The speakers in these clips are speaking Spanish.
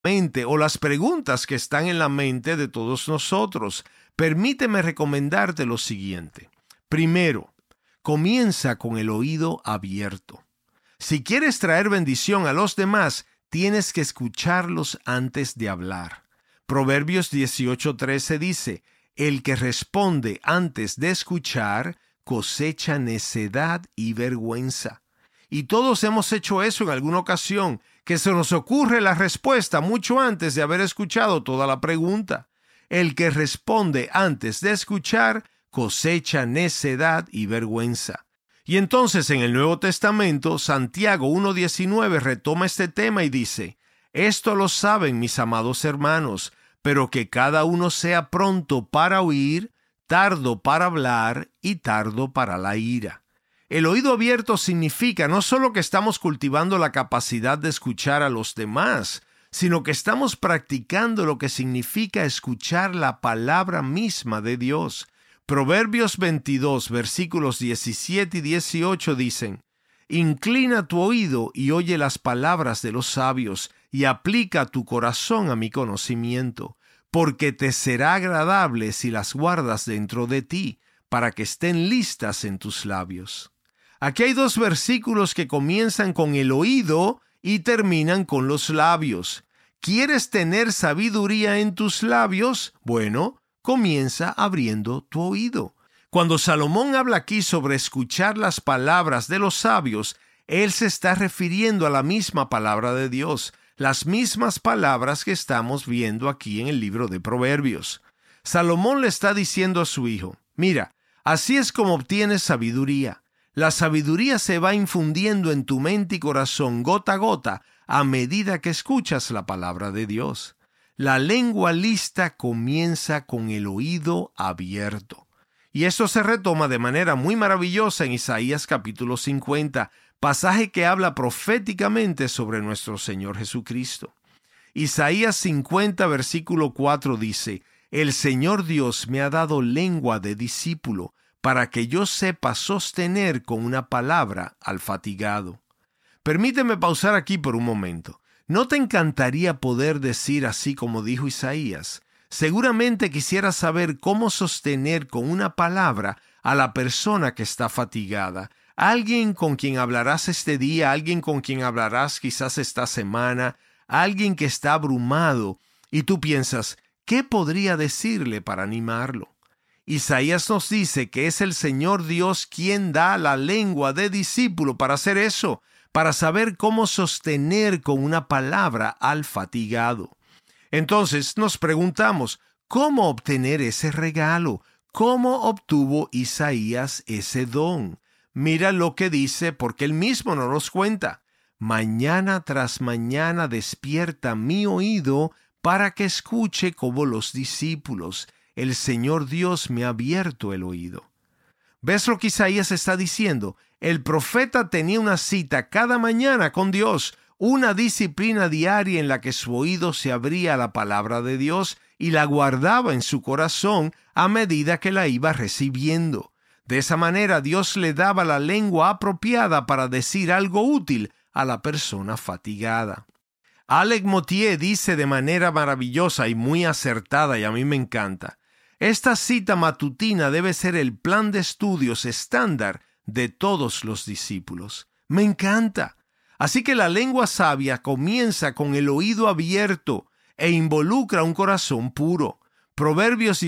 mente o las preguntas que están en la mente de todos nosotros. Permíteme recomendarte lo siguiente. Primero, comienza con el oído abierto. Si quieres traer bendición a los demás, tienes que escucharlos antes de hablar. Proverbios 18:13 dice: el que responde antes de escuchar cosecha necedad y vergüenza. Y todos hemos hecho eso en alguna ocasión, que se nos ocurre la respuesta mucho antes de haber escuchado toda la pregunta. El que responde antes de escuchar cosecha necedad y vergüenza. Y entonces en el Nuevo Testamento, Santiago 1:19 retoma este tema y dice: esto lo saben mis amados hermanos, pero que cada uno sea pronto para oír, tardo para hablar y tardo para la ira. El oído abierto significa no solo que estamos cultivando la capacidad de escuchar a los demás, sino que estamos practicando lo que significa escuchar la palabra misma de Dios. Proverbios 22, versículos 17 y 18 dicen: inclina tu oído y oye las palabras de los sabios, y aplica tu corazón a mi conocimiento, porque te será agradable si las guardas dentro de ti, para que estén listas en tus labios. Aquí hay dos versículos que comienzan con el oído y terminan con los labios. ¿Quieres tener sabiduría en tus labios? Bueno, comienza abriendo tu oído. Cuando Salomón habla aquí sobre escuchar las palabras de los sabios, él se está refiriendo a la misma palabra de Dios, las mismas palabras que estamos viendo aquí en el libro de Proverbios. Salomón le está diciendo a su hijo: mira, así es como obtienes sabiduría. La sabiduría se va infundiendo en tu mente y corazón gota a gota a medida que escuchas la palabra de Dios. La lengua lista comienza con el oído abierto. Y esto se retoma de manera muy maravillosa en Isaías capítulo 50, pasaje que habla proféticamente sobre nuestro Señor Jesucristo. Isaías 50, versículo 4 dice: el Señor Dios me ha dado lengua de discípulo, para que yo sepa sostener con una palabra al fatigado. Permíteme pausar aquí por un momento. ¿No te encantaría poder decir así como dijo Isaías? Seguramente quisieras saber cómo sostener con una palabra a la persona que está fatigada, alguien con quien hablarás este día, alguien con quien hablarás quizás esta semana, alguien que está abrumado, y tú piensas: ¿qué podría decirle para animarlo? Isaías nos dice que es el Señor Dios quien da la lengua de discípulo para hacer eso, para saber cómo sostener con una palabra al fatigado. Entonces nos preguntamos, ¿cómo obtener ese regalo? ¿Cómo obtuvo Isaías ese don? Mira lo que dice, porque él mismo nos los cuenta. Mañana tras mañana despierta mi oído para que escuche como los discípulos. El Señor Dios me ha abierto el oído. ¿Ves lo que Isaías está diciendo? El profeta tenía una cita cada mañana con Dios, una disciplina diaria en la que su oído se abría a la palabra de Dios y la guardaba en su corazón a medida que la iba recibiendo. De esa manera Dios le daba la lengua apropiada para decir algo útil a la persona fatigada. Alec Mottier dice de manera maravillosa y muy acertada, y a mí me encanta: esta cita matutina debe ser el plan de estudios estándar de todos los discípulos. Me encanta. Así que la lengua sabia comienza con el oído abierto e involucra un corazón puro. Proverbios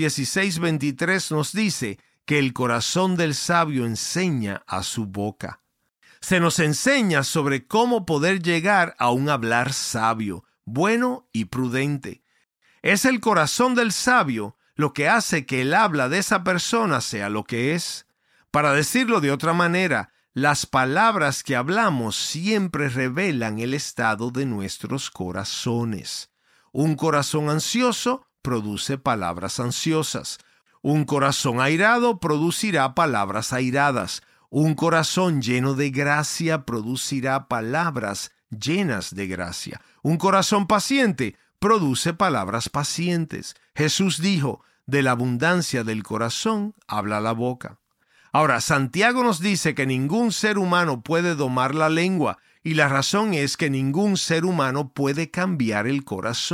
16:23 nos dice que el corazón del sabio enseña a su boca. Se nos enseña sobre cómo poder llegar a un hablar sabio, bueno y prudente. Es el corazón del sabio lo que hace que el habla de esa persona sea lo que es. Para decirlo de otra manera, las palabras que hablamos siempre revelan el estado de nuestros corazones. Un corazón ansioso produce palabras ansiosas. Un corazón airado producirá palabras airadas. Un corazón lleno de gracia producirá palabras llenas de gracia. Un corazón paciente produce palabras pacientes. Jesús dijo: de la abundancia del corazón habla la boca. Ahora, Santiago nos dice que ningún ser humano puede domar la lengua, Y la razón es que ningún ser humano puede cambiar el corazón.